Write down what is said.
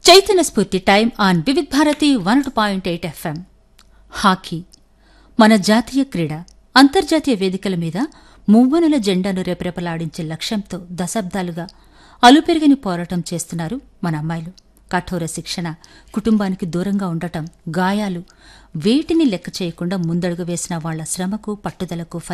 చైతన్య స్ఫూర్తి time on Vividh Bharati 102.8 FM. Hockey మన జాతీయ క్రీడ అంతర్జాతీయ వేదికల మీద మువ్వనుల జెండాను రెపరెపలాడించే లక్ష్యంతో దశాబ్దాలుగా అలుపెరగని పోరాటం చేస్తున్నారు మన అమ్మాయిలు. కఠోర శిక్షణ, కుటుంబానికి దూరంగా ఉండటం, గాయాలు, వేటిని లెక్క చేయకుండా ముందడుగు వేసిన వాళ్ల శ్రమకు, పట్టుదలకు